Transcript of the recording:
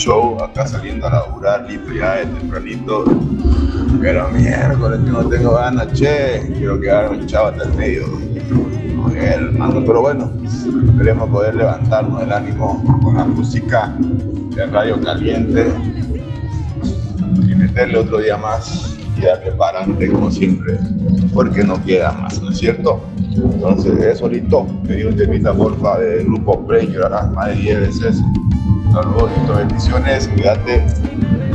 show, acá saliendo a laburar, listo ya de tempranito. Pero miércoles que no tengo ganas, che, quiero quedarme echado hasta el medio. Hermano, pero bueno, esperemos poder levantarnos el ánimo con la música de Radio Caliente y meterle otro día más y darle para adelante como siempre, porque no queda más, ¿no es cierto? Entonces, eso listo, pedí un temita porfa del grupo Breaker a las más de 10 veces. Saludos, bendiciones, cuídate.